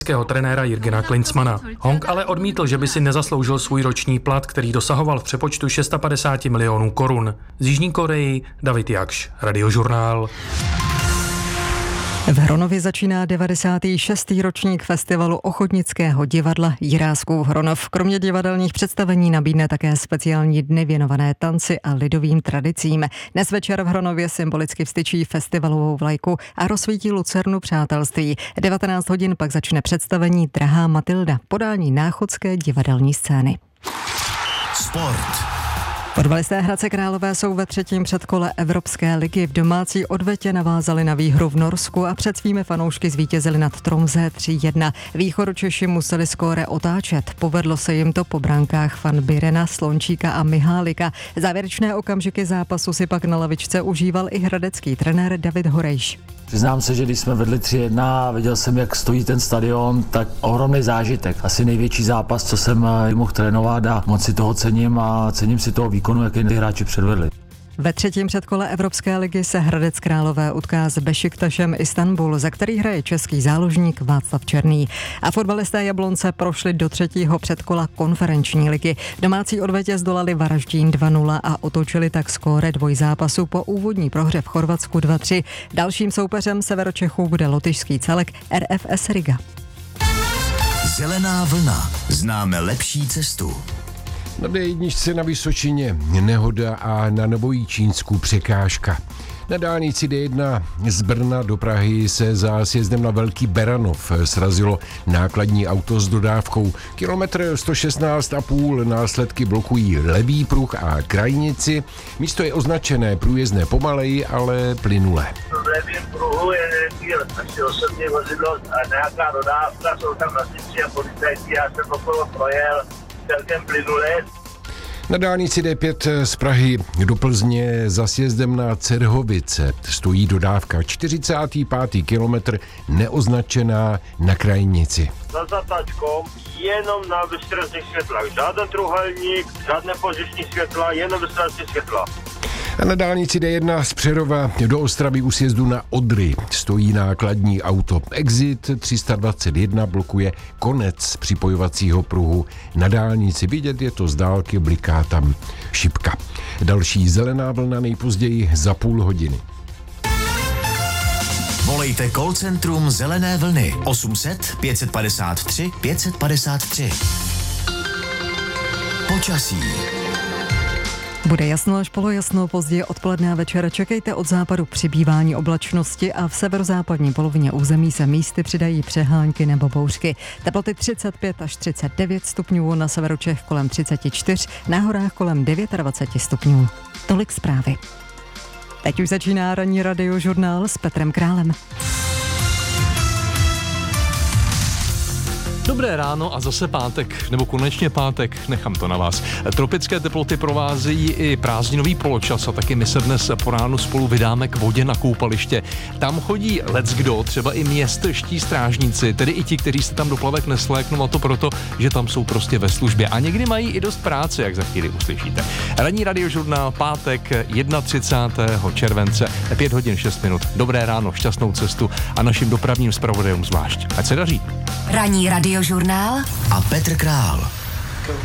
trenéra Jürgena Klinsmanna. Hong ale odmítl, že by si nezasloužil svůj roční plat, který dosahoval v přepočtu 650 milionů korun. Z Jižní Koreji David Jakš, Radiožurnál. V Hronově začíná 96. ročník festivalu ochotnického divadla Jiráskův Hronov. Kromě divadelních představení nabídne také speciální dny věnované tanci a lidovým tradicím. Dnes večer v Hronově symbolicky vztyčí festivalovou vlajku a rozsvítí lucernu přátelství. 19 hodin pak začne představení Drahá Matilda, podání náchodské divadelní scény. Sport. Fotbalisté Hradce Králové jsou ve třetím předkole Evropské ligy. V domácí odvetě navázali na výhru v Norsku a před svými fanoušky zvítězili nad Tromsø 3-1. Východočeši museli skóre otáčet. Povedlo se jim to po brankách Van Birena, Slončíka a Mihálika. Závěrečné okamžiky zápasu si pak na lavičce užíval i hradecký trenér David Horejš. Přiznám se, že když jsme vedli 3-1 a viděl jsem, jak stojí ten stadion, tak ohromný zážitek. Asi největší zápas, co jsem mohl trénovat a moc si toho cením a cením si toho výkonu, jaký ty hráči předvedli. Ve třetím předkole Evropské ligy se Hradec Králové utká s Bešiktašem Istanbul, za který hraje český záložník Václav Černý. A fotbalisté Jablonce prošli do třetího předkola konferenční ligy. V domácí odvetě zdolali Varaždín 2-0 a otočili tak skóre dvojzápasu po úvodní prohře v Chorvatsku 2-3. Dalším soupeřem Severočechů bude lotyšský celek RFS Riga. Zelená vlna. Známe lepší cestu. Na D1 na Vysočině nehoda a na Novojičínsku překážka. Na dálnici D1 z Brna do Prahy se za sjezdem na Velký Beranov srazilo nákladní auto s dodávkou. Kilometr 116,5, následky blokují levý pruh a krajnici. Místo je označené průjezdné pomaleji, ale plynule. V levém pruhu je naše osobní vozidlo a nějaká dodávka, jsou tam nasiči a policajti, já jsem okolo projel celkem plynule. Na dálnici D5 z Prahy do Plzně za sjezdem na Cerhovice stojí dodávka 45. kilometr neoznačená na krajnici. Za zatáčkou jenom na vystřelných světlách, žádný trojúhelník, žádné poziční světla, jenom vystřelní světla. A na dálnici D1 z Přerova do Ostravy u sjezdu na Odry stojí nákladní auto. Exit 321 blokuje konec připojovacího pruhu. Na dálnici vidět je to z dálky, bliká tam šipka. Další zelená vlna nejpozději za půl hodiny. Volejte call centrum Zelené vlny 800 553 553. Počasí. Bude jasno až polojasno, později odpoledne a večer čekejte od západu přibývání oblačnosti a v severozápadní polovině území se místy přidají přehánky nebo bouřky. Teploty 35 až 39 stupňů, na severu Čech kolem 34, na horách kolem 29 stupňů. Tolik zprávy. Teď už začíná ranní radiožurnál s Petrem Králem. Dobré ráno a zase pátek, nebo konečně pátek, nechám to na vás. Tropické teploty provázejí i prázdninový poločas a taky my se dnes po ránu spolu vydáme k vodě na koupaliště. Tam chodí leckdo, třeba i městští strážníci, tedy i ti, kteří se tam do plavek nesléknou, a to proto, že tam jsou prostě ve službě. A někdy mají i dost práce, jak za chvíli uslyšíte. Ranní radiožurnál, pátek 31. července, 5 hodin 6 minut. Dobré ráno, šťastnou cestu a našim dopravním zpravodajům zvlášť. Ať se daří. Ranní radiožurnál a Petr Král.